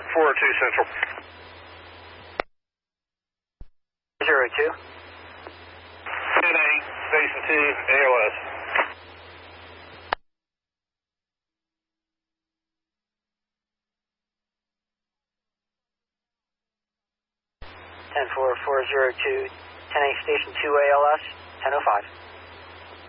402 Central. 02. 10-8, Station 2, ALS. Ten four 402, 10-8 Station 2 ALS, 1005.